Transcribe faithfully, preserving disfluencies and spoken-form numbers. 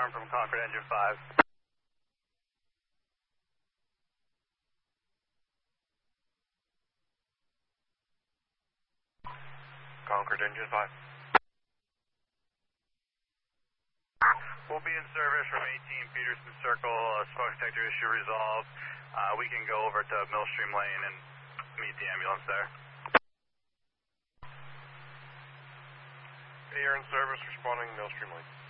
alarm from Concord Engine five. Concord Engine five. We'll be in service from eighteen Peterson Circle, uh, smoke detector issue resolved. Uh, we can go over to Millstream Lane and meet the ambulance there. Okay, you're in service, responding Millstream Lane.